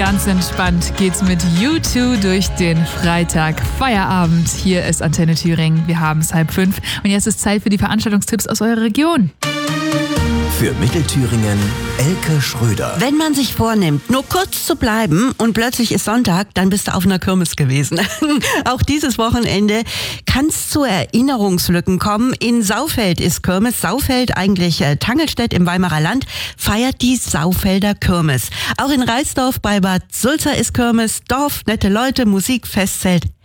Ganz entspannt geht's mit U2 durch den Freitag. Feierabend. Hier ist Antenne Thüringen. Wir haben es 4:30 und jetzt ist Zeit für die Veranstaltungstipps aus eurer Region. Für Mittelthüringen Elke Schröder. Wenn man sich vornimmt, nur kurz zu bleiben und plötzlich ist Sonntag, dann bist du auf einer Kirmes gewesen. Auch dieses Wochenende kann es zu Erinnerungslücken kommen. In Saufeld ist Kirmes. Saufeld, eigentlich Tangelstedt im Weimarer Land, feiert die Saufelder Kirmes. Auch in Reisdorf bei Bad Sulza ist Kirmes. Dorf, nette Leute, Musik, Festzelt.